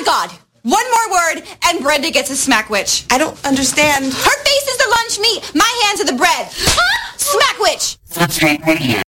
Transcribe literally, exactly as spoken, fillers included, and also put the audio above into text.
God. One more word, and Brenda gets a smack witch. I don't understand. Her face is the lunch meat. My hands are the bread. Smack witch. Substrate Radio.